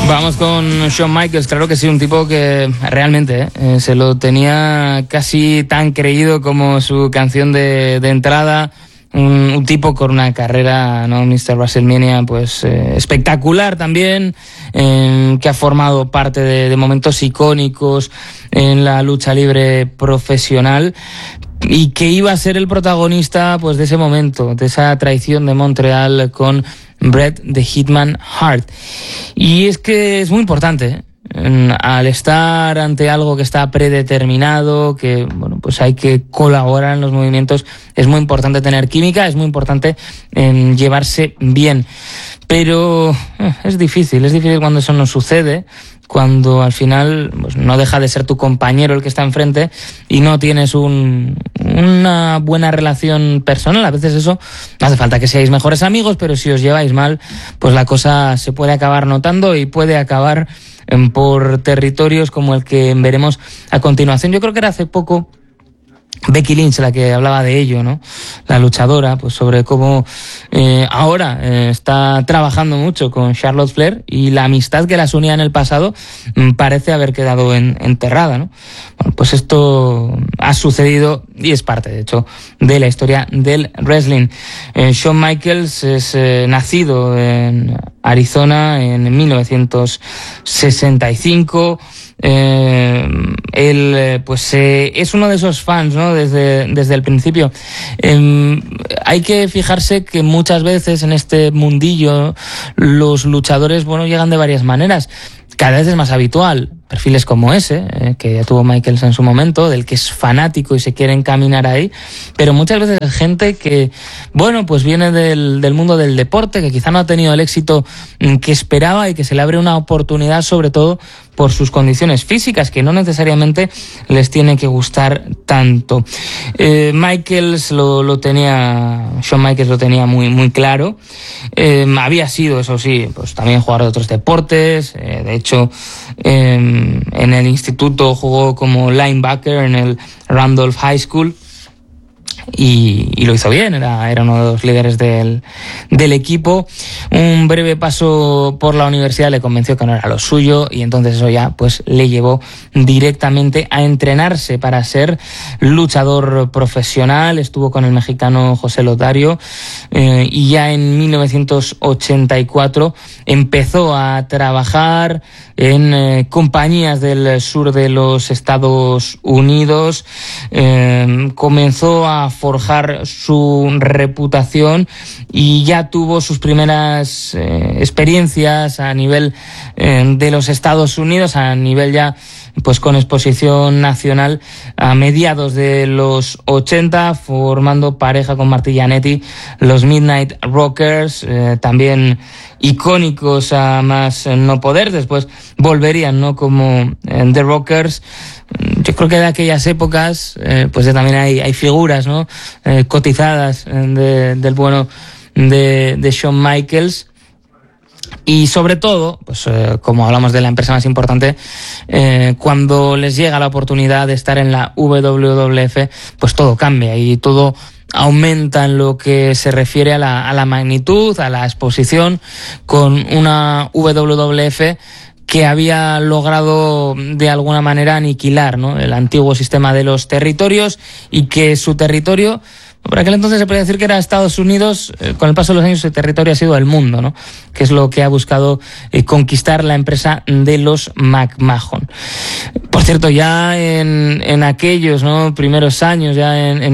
Vamos con Shawn Michaels, claro que sí, un tipo que realmente se lo tenía casi tan creído como su canción de entrada. Un tipo con una carrera, ¿no? Mr. WrestleMania, pues espectacular también, que ha formado parte de momentos icónicos en la lucha libre profesional y que iba a ser el protagonista pues de ese momento, de esa traición de Montreal con Bret the Hitman Hart. Y es que es muy importante, al estar ante algo que está predeterminado, que bueno, pues hay que colaborar en los movimientos, es muy importante tener química, es muy importante llevarse bien. Pero es difícil cuando eso no sucede, cuando al final pues, no deja de ser tu compañero el que está enfrente y no tienes una buena relación personal. A veces eso no hace falta que seáis mejores amigos, pero si os lleváis mal, pues la cosa se puede acabar notando y puede acabar por territorios como el que veremos a continuación. Yo creo que era hace poco Becky Lynch la que hablaba de ello, ¿no? La luchadora, pues sobre cómo ahora está trabajando mucho con Charlotte Flair y la amistad que las unía en el pasado parece haber quedado enterrada, ¿no? Bueno, pues esto ha sucedido y es parte, de hecho, de la historia del wrestling. Shawn Michaels es nacido en Arizona en 1965. Él pues es uno de esos fans, ¿no? Desde el principio. Hay que fijarse que muchas veces en este mundillo los luchadores, bueno, llegan de varias maneras. Cada vez es más habitual perfiles como ese, que ya tuvo Michaels en su momento, del que es fanático y se quiere encaminar ahí, pero muchas veces gente que, bueno, pues viene del mundo del deporte, que quizá no ha tenido el éxito que esperaba y que se le abre una oportunidad, sobre todo por sus condiciones físicas, que no necesariamente les tiene que gustar tanto. Shawn Michaels lo tenía muy, muy claro. Había sido, eso sí, pues también jugador de otros deportes. De hecho, en el instituto jugó como linebacker en el Randolph High School. Y lo hizo bien, era uno de los líderes del equipo. Un breve paso por la universidad le convenció que no era lo suyo y entonces eso ya pues le llevó directamente a entrenarse para ser luchador profesional. Estuvo con el mexicano José Lotario y ya en 1984 empezó a trabajar en compañías del sur de los Estados Unidos. Comenzó a forjar su reputación y ya tuvo sus primeras experiencias a nivel de los Estados Unidos, a nivel ya pues con exposición nacional a mediados de los 80, formando pareja con Marty Jannetty, los Midnight Rockers, también icónicos a más no poder. Después volverían, ¿no?, como The Rockers. Yo creo que de aquellas épocas pues también hay figuras, ¿no?, cotizadas del bueno de Shawn Michaels. Y sobre todo, pues como hablamos de la empresa más importante, cuando les llega la oportunidad de estar en la WWF, pues todo cambia y todo aumenta en lo que se refiere a la magnitud, a la exposición, con una WWF que había logrado de alguna manera aniquilar, ¿no?, el antiguo sistema de los territorios, y que su territorio, por aquel entonces se podía decir que era Estados Unidos, con el paso de los años su territorio ha sido el mundo, ¿no?, que es lo que ha buscado conquistar la empresa de los McMahon. Por cierto, ya en aquellos, ¿no?, primeros años, ya en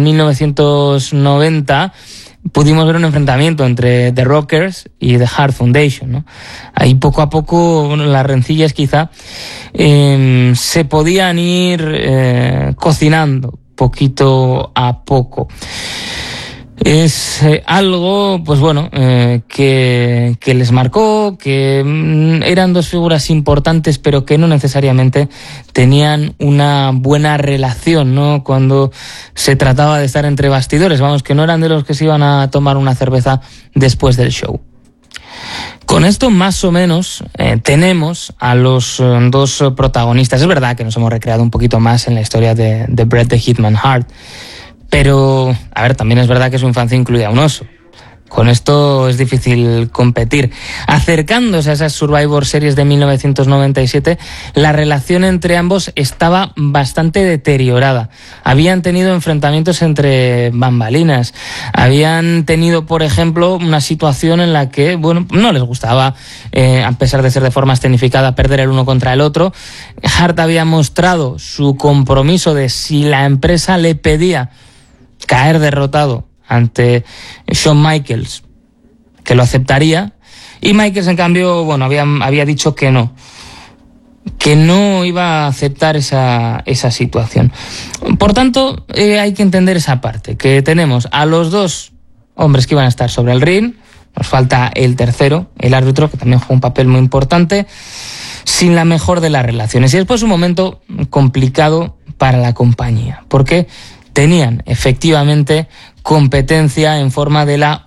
1990, pudimos ver un enfrentamiento entre The Rockers y The Hart Foundation, ¿no? Ahí poco a poco, bueno, las rencillas quizá se podían ir cocinando poquito a poco. Es algo, pues bueno, que les marcó, que eran dos figuras importantes, pero que no necesariamente tenían una buena relación, ¿no?, cuando se trataba de estar entre bastidores. Vamos, que no eran de los que se iban a tomar una cerveza después del show. Con esto, más o menos, tenemos a los dos protagonistas. Es verdad que nos hemos recreado un poquito más en la historia de Bret the Hitman Hart, pero, a ver, también es verdad que su infancia incluía un oso. Con esto es difícil competir. Acercándose a esas Survivor Series de 1997, la relación entre ambos estaba bastante deteriorada. Habían tenido enfrentamientos entre bambalinas. Habían tenido, por ejemplo, una situación en la que, bueno, no les gustaba, a pesar de ser de forma escenificada, perder el uno contra el otro. Hart había mostrado su compromiso de si la empresa le pedía caer derrotado ante Shawn Michaels, que lo aceptaría, y Michaels, en cambio, bueno, había dicho que no iba a aceptar esa situación. Por tanto, hay que entender esa parte, que tenemos a los dos hombres que iban a estar sobre el ring, nos falta el tercero, el árbitro, que también juega un papel muy importante, sin la mejor de las relaciones. Y después un momento complicado para la compañía, porque tenían efectivamente competencia en forma de la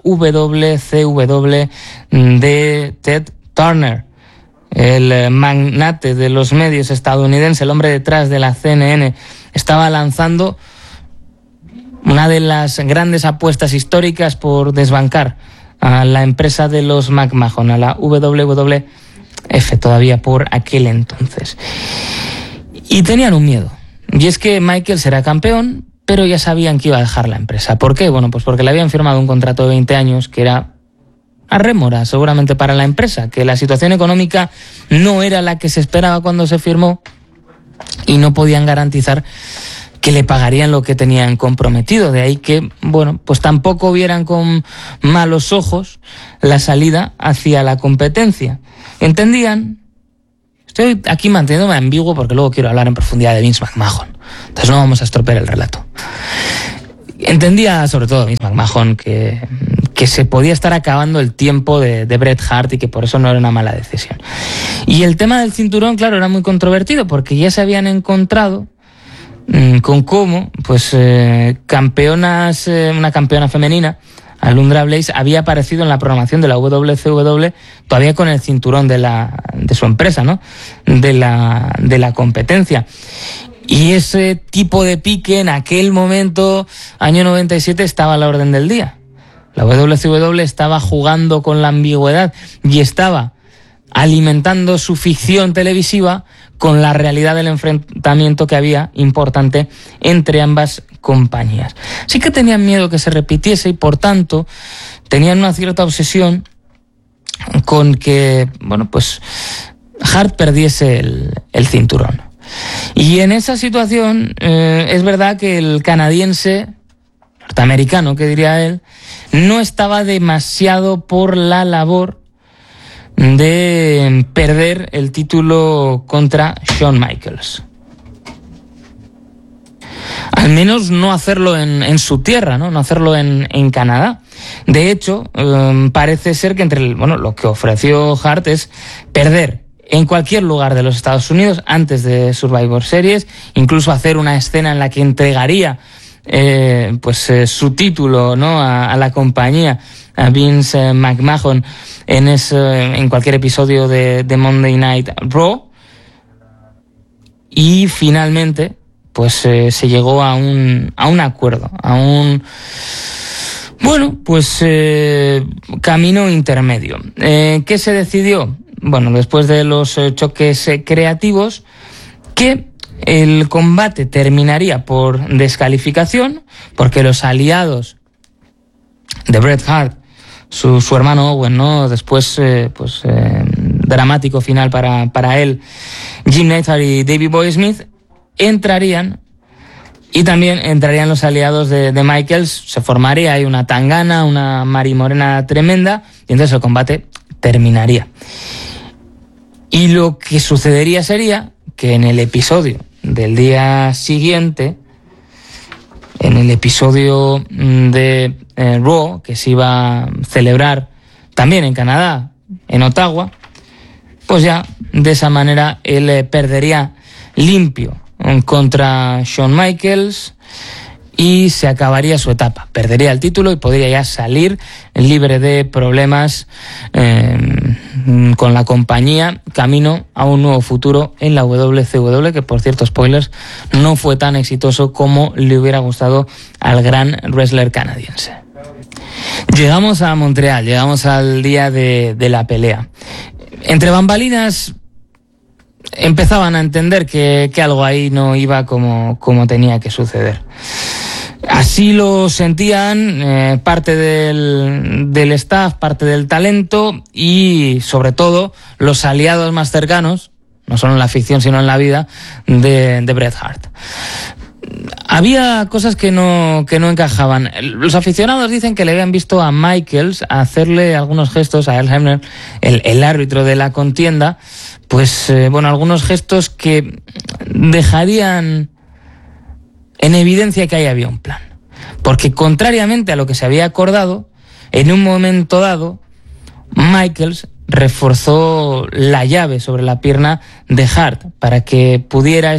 WCW de Ted Turner, el magnate de los medios estadounidense, el hombre detrás de la CNN. Estaba lanzando una de las grandes apuestas históricas por desbancar a la empresa de los McMahon, a la WWF todavía por aquel entonces. Y tenían un miedo, y es que Michaels era campeón, pero ya sabían que iba a dejar la empresa. ¿Por qué? Bueno, pues porque le habían firmado un contrato de 20 años que era a rémora seguramente para la empresa, que la situación económica no era la que se esperaba cuando se firmó y no podían garantizar que le pagarían lo que tenían comprometido. De ahí que, bueno, pues tampoco vieran con malos ojos la salida hacia la competencia. Entendían. Estoy aquí manteniéndome ambiguo porque luego quiero hablar en profundidad de Vince McMahon. Entonces no vamos a estropear el relato. Entendía, sobre todo Vince McMahon, que se podía estar acabando el tiempo de Bret Hart y que por eso no era una mala decisión. Y el tema del cinturón, claro, era muy controvertido porque ya se habían encontrado con cómo, pues, una campeona femenina, Alundra Blaze, había aparecido en la programación de la WCW todavía con el cinturón de su empresa, ¿no? De la competencia. Y ese tipo de pique en aquel momento, año 97, estaba a la orden del día. La WCW estaba jugando con la ambigüedad y estaba alimentando su ficción televisiva con la realidad del enfrentamiento que había importante entre ambas compañías. Sí que tenían miedo que se repitiese y, por tanto, tenían una cierta obsesión con que, bueno, pues Hart perdiese el cinturón. Y en esa situación es verdad que el canadiense, norteamericano, que diría él, no estaba demasiado por la labor de perder el título contra Shawn Michaels. Al menos no hacerlo en su tierra, no hacerlo en Canadá. De hecho, parece ser que lo que ofreció Hart es perder en cualquier lugar de los Estados Unidos antes de Survivor Series, incluso hacer una escena en la que entregaría su título, ¿no?, a la compañía, a Vince McMahon, en cualquier episodio de Monday Night Raw. Y finalmente pues se llegó a un acuerdo, a un camino intermedio. ¿Qué se decidió? Bueno, después de los choques creativos, que el combate terminaría por descalificación, porque los aliados de Bret Hart, su hermano Owen, ¿no?, después dramático final para él, Jim Neidhart y Davey Boy Smith, entrarían, y también entrarían los aliados de Michaels. Se formaría ahí una tangana, una marimorena tremenda, y entonces el combate terminaría. Y lo que sucedería sería que en el episodio del día siguiente, en el episodio de Raw, que se iba a celebrar también en Canadá, en Ottawa, pues ya de esa manera él perdería limpio contra Shawn Michaels y se acabaría su etapa. Perdería el título y podría ya salir libre de problemas con la compañía, camino a un nuevo futuro en la WCW, que, por cierto, spoilers, no fue tan exitoso como le hubiera gustado al gran wrestler canadiense. Llegamos a Montreal, llegamos al día de la pelea. Entre bambalinas empezaban a entender que algo ahí no iba como tenía que suceder. Así lo sentían parte del staff, parte del talento y sobre todo los aliados más cercanos, no solo en la ficción sino en la vida, de Bret Hart. Había cosas que no encajaban. Los aficionados dicen que le habían visto a Michaels hacerle algunos gestos a Earl Hebner, el árbitro de la contienda, pues algunos gestos que dejarían en evidencia que ahí había un plan. Porque contrariamente a lo que se había acordado, en un momento dado, Michaels reforzó la llave sobre la pierna de Hart para que pudiera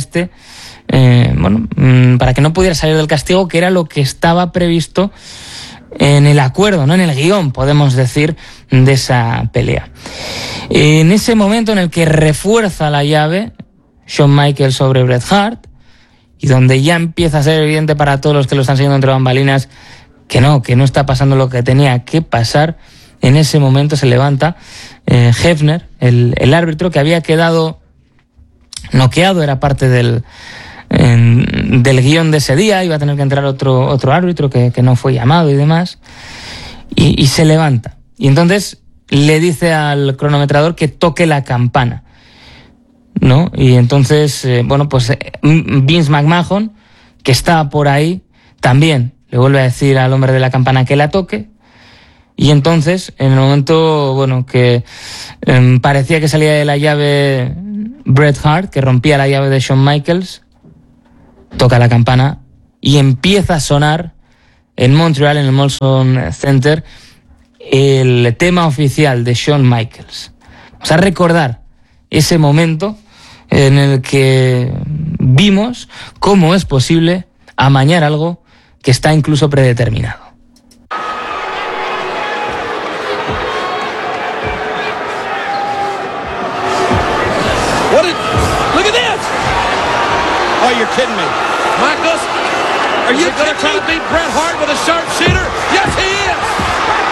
para que no pudiera salir del castigo, que era lo que estaba previsto en el acuerdo, no en el guión, podemos decir, de esa pelea. En ese momento en el que refuerza la llave Shawn Michaels sobre Bret Hart, y donde ya empieza a ser evidente para todos los que lo están siguiendo entre bambalinas que no está pasando lo que tenía que pasar, en ese momento se levanta Hebner, el árbitro que había quedado noqueado, era parte del guión de ese día, iba a tener que entrar otro árbitro que no fue llamado y demás, y se levanta. Y entonces le dice al cronometrador que toque la campana, ¿no? Y entonces, Vince McMahon, que está por ahí, también le vuelve a decir al hombre de la campana que la toque. Y entonces, en el momento, que parecía que salía de la llave Bret Hart, que rompía la llave de Shawn Michaels, toca la campana y empieza a sonar en Montreal, en el Molson Center, el tema oficial de Shawn Michaels. Vamos a recordar ese momento en el que vimos cómo es posible amañar algo que está incluso predeterminado. Look at this! Oh, you're kidding me. Michaels, are you going to try to beat Bret Hart with a sharpshooter? Yes, he is!